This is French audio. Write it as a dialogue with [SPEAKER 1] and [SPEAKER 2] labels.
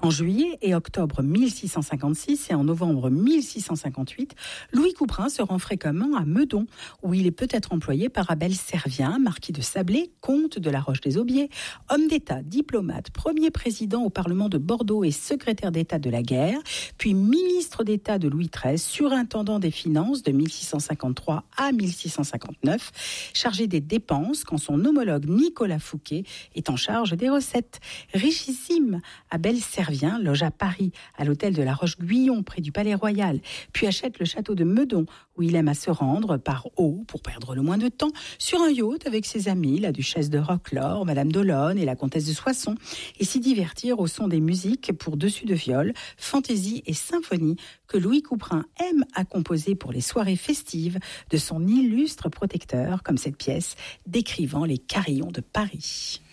[SPEAKER 1] En juillet et octobre 1656 et en novembre 1658, Louis Couperin se rend fréquemment à Meudon, où il est peut-être employé par Abel Servien, marquis de Sablé, comte de la Roche-des-Aubiers, homme d'État, diplomate, premier président au Parlement de Bordeaux et secrétaire d'État de la guerre, puis ministre d'État de Louis XIII, surintendant des finances de 1653 à 1659, chargé des dépenses quand son homologue Nicolas Fouquet est en charge des recettes. Richissime, Abel Servien loge à Paris, à l'hôtel de la Roche-Guyon, près du Palais Royal, puis achète le château de Meudon, où il aime à se rendre par eau, pour perdre le moins de temps, sur un yacht avec ses amis, la duchesse de Roquelaure, Madame d'Olonne et la comtesse de Soissons, et s'y divertir au son des musiques pour dessus de viol, fantaisie et symphonie que Louis Couperin aime à composer pour les soirées festives de son illustre protecteur, comme cette pièce décrivant les carillons de Paris.